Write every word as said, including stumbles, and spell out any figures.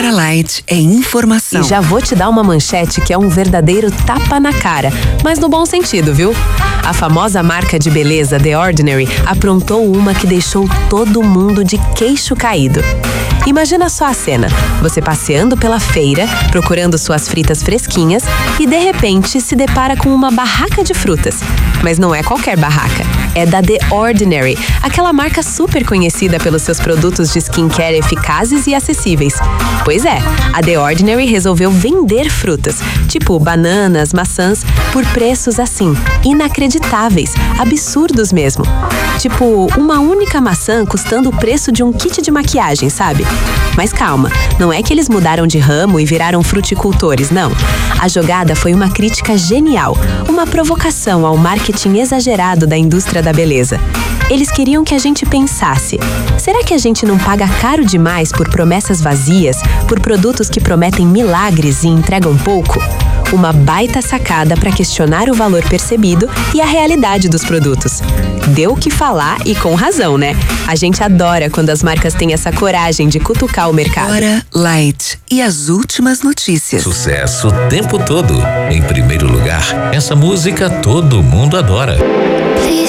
Hora Light é informação. E já vou te dar uma manchete que é um verdadeiro tapa na cara, mas no bom sentido, viu? A famosa marca de beleza The Ordinary aprontou uma que deixou todo mundo de queixo caído. Imagina só a cena, você passeando pela feira, procurando suas fritas fresquinhas e de repente se depara com uma barraca de frutas. Mas não é qualquer barraca, é da The Ordinary, aquela marca super conhecida pelos seus produtos de skincare eficazes e acessíveis. Pois é, a The Ordinary resolveu vender frutas, tipo bananas, maçãs, por preços assim, inacreditáveis, absurdos mesmo. Tipo, uma única maçã custando o preço de um kit de maquiagem, sabe? Mas calma, não é que eles mudaram de ramo e viraram fruticultores, não. A jogada foi uma crítica genial, uma provocação ao marketing exagerado da indústria da beleza. Eles queriam que a gente pensasse: será que a gente não paga caro demais por promessas vazias, por produtos que prometem milagres e entregam pouco? Uma baita sacada para questionar o valor percebido e a realidade dos produtos. Deu o que falar e com razão, né? A gente adora quando as marcas têm essa coragem de cutucar o mercado. Hora Light e as últimas notícias. Sucesso o tempo todo. Em primeiro lugar, essa música todo mundo adora.